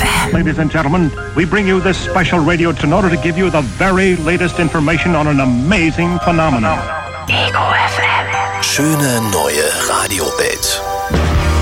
FM. Ladies and gentlemen, we bring you this special radio in order to give you the very latest information on an amazing phenomenon. Ego FM. Schöne neue Radiowelt.